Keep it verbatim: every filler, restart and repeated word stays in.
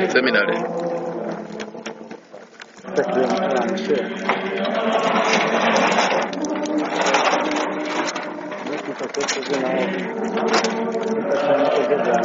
Seminary. Takriban yani şey. Nasıl takıyor sözü ne oldu? Kaçan ne kadar